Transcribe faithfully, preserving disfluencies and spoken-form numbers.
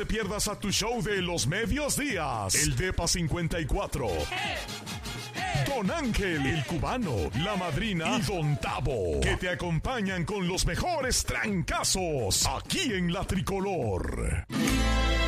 te pierdas a tu show de los medios días, el Depa cincuenta y cuatro. Don Ángel, el cubano, la madrina y Don Tavo, que te acompañan con los mejores trancazos aquí en La Tricolor.